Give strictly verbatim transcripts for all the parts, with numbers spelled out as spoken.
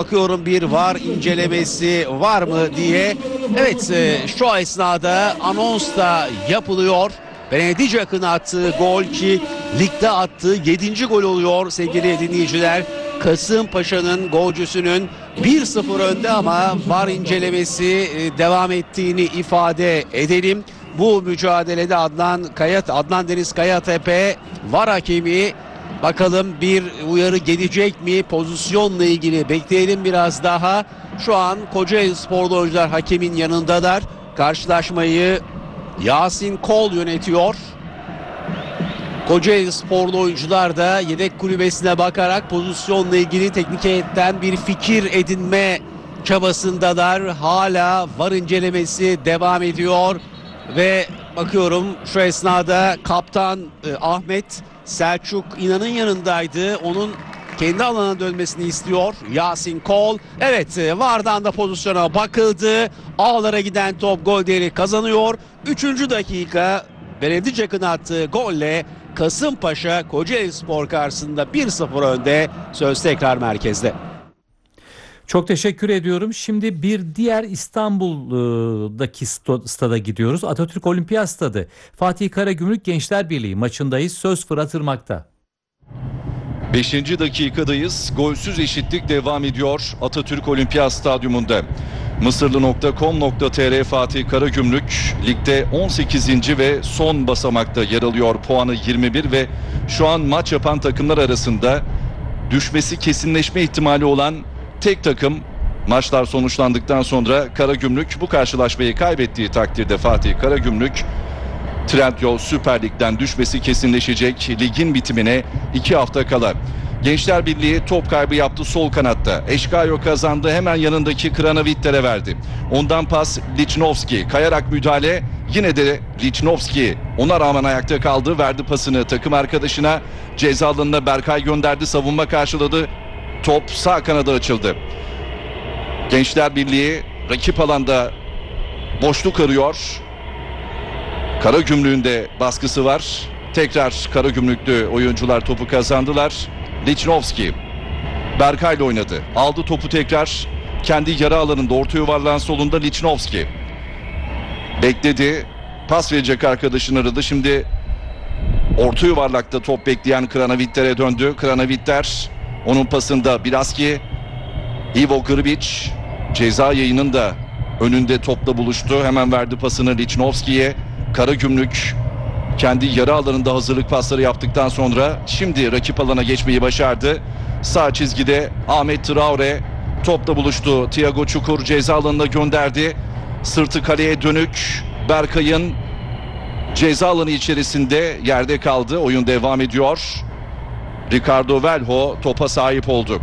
bakıyorum bir var incelemesi var mı diye. Evet, şu esnada anons da yapılıyor. Benedict Akın attığı gol ki ligde attığı yedinci gol oluyor sevgili dinleyiciler. Kasımpaşa'nın golcüsünün bir sıfır önde ama var incelemesi devam ettiğini ifade edelim. Bu mücadelede Adnan Kayat, Adnan Deniz Kayatepe var hakemi. Bakalım bir uyarı gelecek mi? Pozisyonla ilgili bekleyelim biraz daha. Şu an Kocaeli Sporlu oyuncular hakemin yanındalar. Karşılaşmayı Yasin Kol yönetiyor. Kocaeli Sporlu oyuncular da yedek kulübesine bakarak pozisyonla ilgili teknik heyetten bir fikir edinme çabasındalar. Hala var incelemesi devam ediyor ve bakıyorum şu esnada kaptan e, Ahmet Selçuk İnan'ın yanındaydı. Onun kendi alanına dönmesini istiyor Yasin Kol. Evet, vardan da pozisyona bakıldı. Ağlara giden top gol değeri kazanıyor. Üçüncü dakika Benedict Akın attığı golle Kasımpaşa Kocaelispor karşısında bir sıfır önde. Söz tekrar merkezde. Çok teşekkür ediyorum. Şimdi bir diğer İstanbul'daki stada gidiyoruz. Atatürk Olimpiyat Stadı. Fatih Karagümrük Gençler Birliği maçındayız. Söz fırlatırmakta. beşinci dakikadayız. Golsüz eşitlik devam ediyor Atatürk Olimpiyat Stadyumunda. Mısırlı nokta com nokta tr Fatih Karagümrük ligde on sekizinci ve son basamakta yer alıyor. Puanı yirmi bir ve şu an maç yapan takımlar arasında düşmesi kesinleşme ihtimali olan tek takım. Maçlar sonuçlandıktan sonra Karagümrük bu karşılaşmayı kaybettiği takdirde Fatih Karagümrük Trendyol Süper Lig'den düşmesi kesinleşecek. Ligin bitimine iki hafta kala. Gençler Birliği top kaybı yaptı sol kanatta. Eşkayo kazandı. Hemen yanındaki Kranavitler'e verdi. Ondan pas Lichnowsky. Kayarak müdahale. Yine de Lichnowsky ona rağmen ayakta kaldı. Verdi pasını takım arkadaşına. Ceza alanına Berkay gönderdi. Savunma karşıladı. Top sağ kanada açıldı. Gençler Birliği rakip alanda boşluk arıyor. Karagümrük'ün de baskısı var. Tekrar Karagümrüklü oyuncular topu kazandılar. Lichnowsky Berkay'la oynadı. Aldı topu tekrar kendi yarı alanında orta yuvarlağın solunda Lichnowsky. Bekledi. Pas verecek arkadaşını aradı. Şimdi orta yuvarlakta top bekleyen Kranavitler'e döndü. Kranavitler onun pasında Biraski. Ivo Grbić ceza yayının da önünde topla buluştu. Hemen verdi pasını Lichnowsky'ye. Karagümrük kendi yarı alanında hazırlık pasları yaptıktan sonra şimdi rakip alana geçmeyi başardı. Sağ çizgide Ahmet Traore topla buluştu. Thiago Çukur ceza alanına gönderdi. Sırtı kaleye dönük. Berkay'ın ceza alanı içerisinde yerde kaldı. Oyun devam ediyor. Ricardo Velho topa sahip oldu.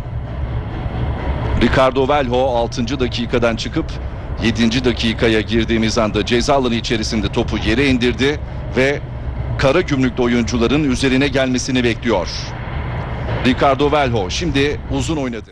Ricardo Velho altıncı dakikadan çıkıp yedinci dakikaya girdiğimiz anda ceza alanı içerisinde topu yere indirdi ve Karagümrük'te oyuncuların üzerine gelmesini bekliyor. Ricardo Velho şimdi uzun oynadı.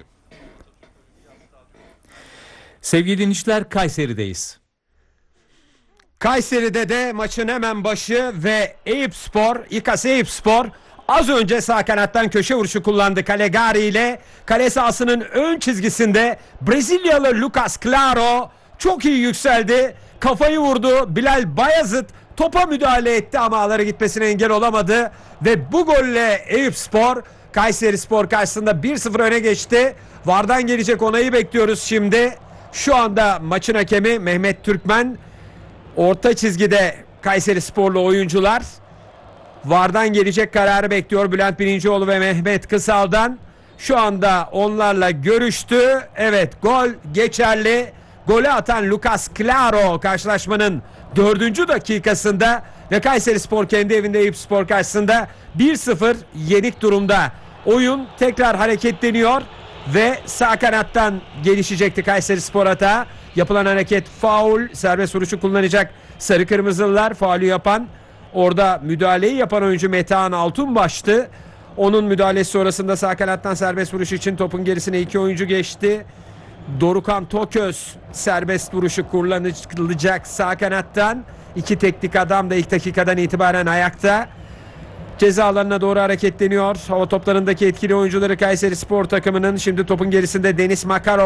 Sevgili dinleyiciler, Kayseri'deyiz. Kayseri'de de maçın hemen başı ve Eyüpspor, İKAS Eyüpspor az önce sağ kanattan köşe vuruşu kullandı Calegari ile. Kale sahasının ön çizgisinde Brezilyalı Lucas Claro çok iyi yükseldi. Kafayı vurdu. Bilal Bayazıt topa müdahale etti ama ağlara gitmesine engel olamadı. Ve bu golle Eyüpspor Kayserispor karşısında bir sıfır öne geçti. VAR'dan gelecek onayı bekliyoruz şimdi. Şu anda maçın hakemi Mehmet Türkmen. Orta çizgide Kayserisporlu oyuncular. VAR'dan gelecek kararı bekliyor Bülent Birincioğlu ve Mehmet Kısal'dan. Şu anda onlarla görüştü. Evet, gol geçerli. Golü atan Lucas Claro karşılaşmanın dördüncü dakikasında ve Kayserispor kendi evinde Eyüpspor karşısında bir sıfır yenik durumda. Oyun tekrar hareketleniyor ve sağ kanattan gelişecekti Kayserispor hata. Yapılan hareket faul, serbest vuruşu kullanacak sarı kırmızılılar. Faulü yapan, orada müdahaleyi yapan oyuncu Metehan Altunbaş'tı. Onun müdahalesi sonrasında sağ kanattan serbest vuruş için topun gerisine iki oyuncu geçti. Dorukan Toköz serbest vuruşu kullanılacak sağ kanattan. İki teknik adam da ilk dakikadan itibaren ayakta. Ceza alanına doğru hareketleniyor. Hava toplarındaki etkili oyuncuları Kayserispor takımının. Şimdi topun gerisinde Deniz Makarov.